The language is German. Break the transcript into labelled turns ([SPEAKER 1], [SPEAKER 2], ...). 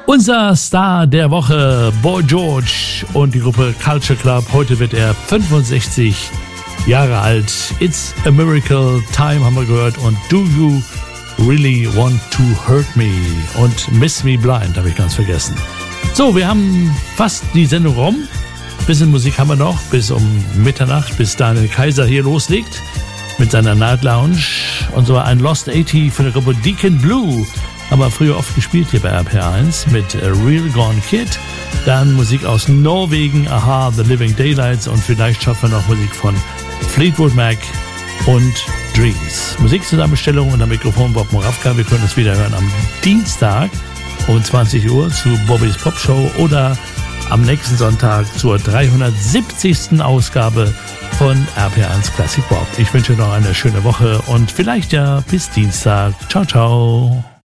[SPEAKER 1] Unser Star der Woche, Boy George und die Gruppe Culture Club. Heute wird er 65 Jahre alt. It's a Miracle, Time haben wir gehört und Do You Really Want to Hurt Me und Miss Me Blind habe ich ganz vergessen. So, wir haben fast die Sendung rum. Bisschen Musik haben wir noch bis um Mitternacht, bis Daniel Kaiser hier loslegt mit seiner Night Lounge. Und so ein Lost 80 von der Gruppe Deacon Blue. Haben wir früher oft gespielt hier bei RPR1 mit Real Gone Kid. Dann Musik aus Norwegen, Aha, The Living Daylights und vielleicht schaffen wir noch Musik von Fleetwood Mac und Dreams. Musikzusammenstellung und am Mikrofon Bob Moravka. Wir können uns wieder hören am Dienstag um 20 Uhr zu Bobbys Pop Show oder am nächsten Sonntag zur 370. Ausgabe von RPR1 Classic Rock. Ich wünsche noch eine schöne Woche und vielleicht ja bis Dienstag. Ciao, ciao.